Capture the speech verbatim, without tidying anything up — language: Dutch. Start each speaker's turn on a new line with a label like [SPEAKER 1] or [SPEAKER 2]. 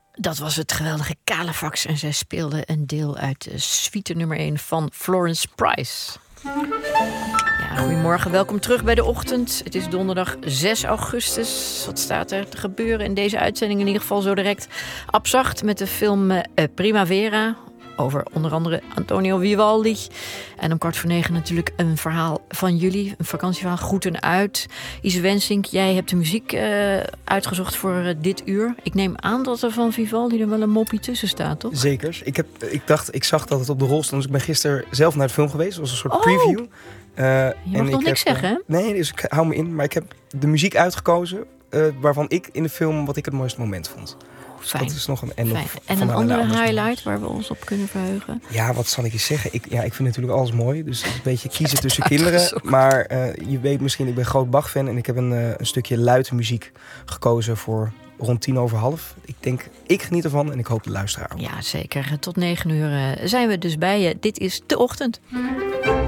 [SPEAKER 1] Dat was het geweldige Calefax en zij speelde een deel uit de suite nummer één van Florence Price. Ja, goedemorgen, welkom terug bij De Ochtend. Het is donderdag zes augustus. Wat staat er te gebeuren in deze uitzending? In ieder geval zo direct Abzacht met de film uh, Primavera. Over onder andere Antonio Vivaldi. En om kwart voor negen natuurlijk een verhaal van jullie. Een vakantieverhaal, groeten uit. Ise Wensink, jij hebt de muziek uh, uitgezocht voor uh, dit uur. Ik neem aan dat er van Vivaldi er wel een moppie tussen staat, toch?
[SPEAKER 2] Zeker. Ik, heb, ik dacht, ik zag dat het op de rol stond. Dus ik ben gisteren zelf naar de film geweest. Dat was een soort
[SPEAKER 1] oh.
[SPEAKER 2] preview. Uh,
[SPEAKER 1] Je mag
[SPEAKER 2] en
[SPEAKER 1] nog
[SPEAKER 2] ik
[SPEAKER 1] niks
[SPEAKER 2] heb,
[SPEAKER 1] zeggen, hè?
[SPEAKER 2] Nee, dus ik hou me in. Maar ik heb de muziek uitgekozen. Uh, waarvan ik in de film wat ik het mooiste moment vond.
[SPEAKER 1] Fijn.
[SPEAKER 2] Dat is nog een, en nog
[SPEAKER 1] en een andere highlight waar we ons op kunnen verheugen?
[SPEAKER 2] Ja, wat zal ik je zeggen? Ik, ja, ik vind natuurlijk alles mooi. Dus een beetje kiezen tussen kinderen. Maar uh, je weet misschien, ik ben groot Bach-fan. En ik heb een, uh, een stukje luide muziek gekozen voor rond tien over half. Ik denk, ik geniet ervan en ik hoop de luisteraar ook.
[SPEAKER 1] Ja, zeker. Tot negen uur uh, zijn we dus bij je. Dit is De Ochtend.